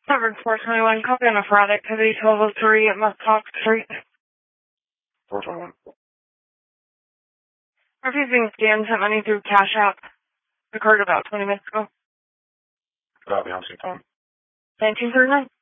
Covered 421, copy on a fraud activity 1203 at Muscox Street. 421. Refusing scan, sent money through Cash App. Occurred about 20 minutes ago. Copy, on scene time. 1939.